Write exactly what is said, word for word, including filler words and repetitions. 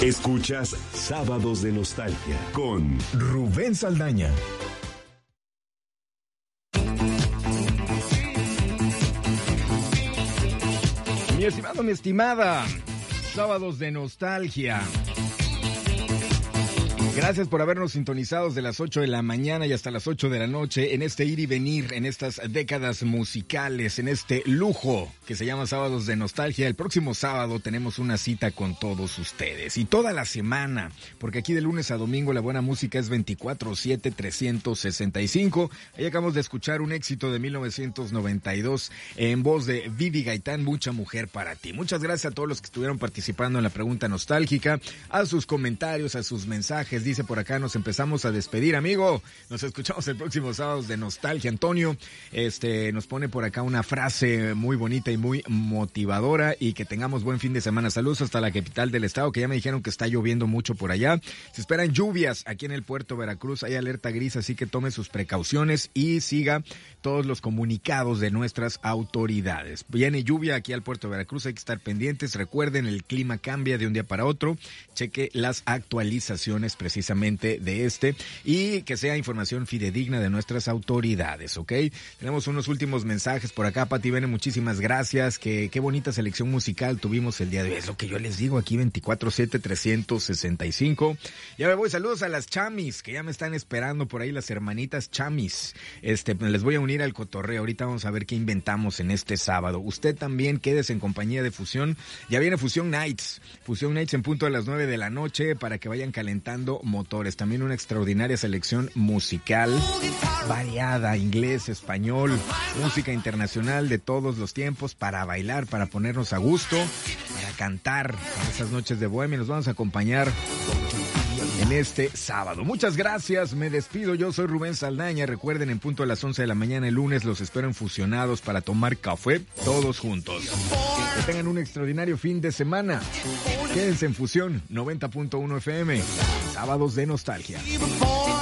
Escuchas Sábados de Nostalgia con Rubén Saldaña. Mi estimado, mi estimada, Sábados de Nostalgia. Gracias por habernos sintonizado desde las ocho de la mañana y hasta las ocho de la noche en este ir y venir, en estas décadas musicales, en este lujo que se llama Sábados de Nostalgia. El próximo sábado tenemos una cita con todos ustedes y toda la semana, porque aquí de lunes a domingo la buena música es veinticuatro siete trescientos sesenta y cinco. Ahí acabamos de escuchar un éxito de mil novecientos noventa y dos en voz de Vivi Gaitán, Mucha Mujer para Ti. Muchas gracias a todos los que estuvieron participando en la pregunta nostálgica, a sus comentarios, a sus mensajes. Dice por acá, nos empezamos a despedir, amigo. Nos escuchamos el próximo sábado de Nostalgia. Antonio este, nos pone por acá una frase muy bonita y muy motivadora, y que tengamos buen fin de semana. Saludos hasta la capital del estado, que ya me dijeron que está lloviendo mucho por allá. Se esperan lluvias aquí en el puerto Veracruz. Hay alerta gris, así que tome sus precauciones y siga todos los comunicados de nuestras autoridades. Viene lluvia aquí al puerto Veracruz, hay que estar pendientes. Recuerden, el clima cambia de un día para otro. Cheque las actualizaciones precisamente de este, y que sea información fidedigna de nuestras autoridades, ¿ok? Tenemos unos últimos mensajes por acá. Pati Bene, muchísimas gracias. Que qué bonita selección musical tuvimos el día de hoy. Es lo que yo les digo aquí, veinticuatro siete trescientos sesenta y cinco. Ya me voy. Saludos a las chamis, que ya me están esperando por ahí, las hermanitas chamis. Este, les voy a unir al cotorreo. Ahorita vamos a ver qué inventamos en este sábado. Usted también quédese en compañía de Fusión. Ya viene Fusión Nights. Fusión Nights en punto a las nueve de la noche para que vayan calentando motores. También una extraordinaria selección musical variada, inglés, español, música internacional de todos los tiempos, para bailar, para ponernos a gusto, para cantar en esas noches de bohemia. Nos vamos a acompañar en este sábado. Muchas gracias, me despido. Yo soy Rubén Saldaña. Recuerden, en punto a las once de la mañana el lunes los espero en Fusionados para tomar café todos juntos. Que tengan un extraordinario fin de semana. Quédense en Fusión noventa punto uno F M. Sábados de Nostalgia.